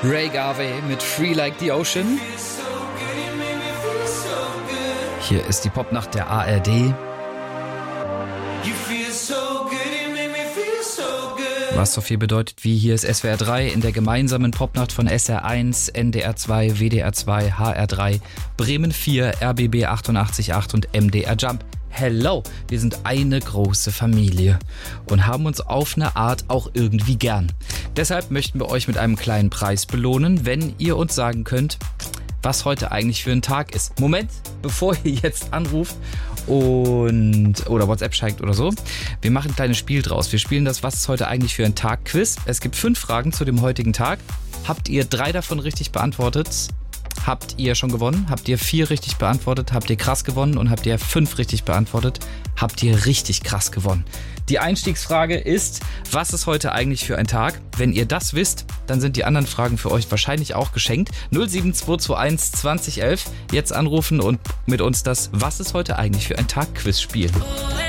Ray Garvey mit Free Like the Ocean. Hier ist die Popnacht der ARD. Was so viel bedeutet wie hier ist SWR 3 in der gemeinsamen Popnacht von SR1, NDR 2, WDR 2, HR 3, Bremen 4, RBB 88.8 und MDR Jump. Hello, wir sind eine große Familie und haben uns auf eine Art auch irgendwie gern. Deshalb möchten wir euch mit einem kleinen Preis belohnen, wenn ihr uns sagen könnt, was heute eigentlich für ein Tag ist. Moment, bevor ihr jetzt anruft oder WhatsApp schreibt oder so. Wir machen ein kleines Spiel draus. Wir spielen das Was ist heute eigentlich für ein Tag Quiz. Es gibt 5 Fragen zu dem heutigen Tag. Habt ihr 3 davon richtig beantwortet? Habt ihr schon gewonnen? Habt ihr 4 richtig beantwortet? Habt ihr krass gewonnen? Und habt ihr 5 richtig beantwortet? Habt ihr richtig krass gewonnen? Die Einstiegsfrage ist, was ist heute eigentlich für ein Tag? Wenn ihr das wisst, dann sind die anderen Fragen für euch wahrscheinlich auch geschenkt. 07221 2011, jetzt anrufen und mit uns das Was ist heute eigentlich für ein Tag Quiz spielen.